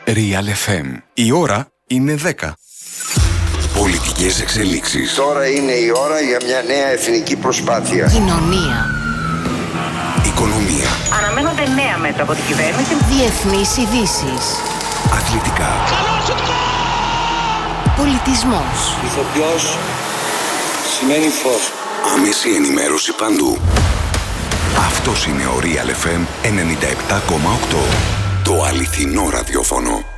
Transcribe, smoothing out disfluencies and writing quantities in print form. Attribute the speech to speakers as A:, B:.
A: Real FM. Η ώρα είναι 10. Πολιτικές εξελίξεις.
B: Τώρα είναι η ώρα για μια νέα εθνική προσπάθεια.
C: Κοινωνία.
A: Οικονομία.
D: Αναμένονται νέα μέτρα από την κυβέρνηση.
C: Διεθνείς ειδήσεις.
A: Αθλητικά.
C: Πολιτισμός.
B: Ηθοποιός σημαίνει φως.
A: Άμεση ενημέρωση παντού. Αυτός είναι ο Real FM 97,8. Το αληθινό ραδιόφωνο.